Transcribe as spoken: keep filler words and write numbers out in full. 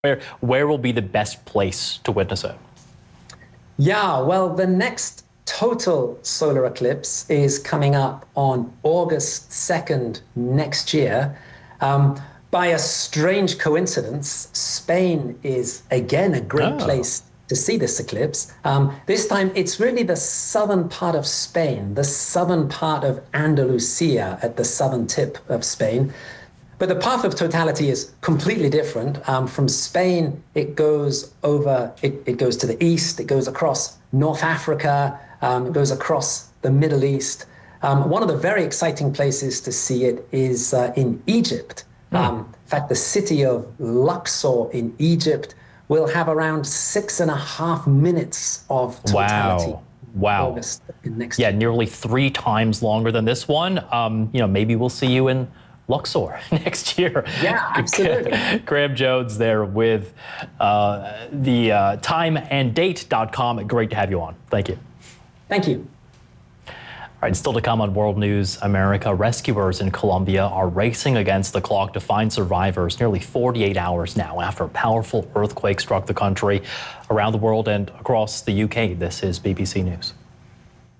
Where, where will be the best place to witness it? Yeah, well, the next total solar eclipse is coming up on August second next year. Um, by a strange coincidence, Spain is again a great Oh. place to see this eclipse. Um, this time, it's really the southern part of Spain, the southern part of Andalusia at the southern tip of Spain. But the path of totality is completely different. Um, from Spain, it goes over, it, it goes to the east, it goes across North Africa, um, it goes across the Middle East. Um, one of the very exciting places to see it is uh, in Egypt. Hmm. Um, in fact, the city of Luxor in Egypt will have around six and a half minutes of totality. Wow. Wow. August next yeah, year. nearly three times longer than this one. Um, you know, maybe we'll see you in Luxor next year. Yeah, absolutely. Graham Jones there with uh, the uh, time and date dot com. Great to have you on. Thank you. Thank you. All right, still to come on World News America, rescuers in Colombia are racing against the clock to find survivors nearly forty-eight hours now after a powerful earthquake struck the country. Around the world and across the U K, this is B B C News.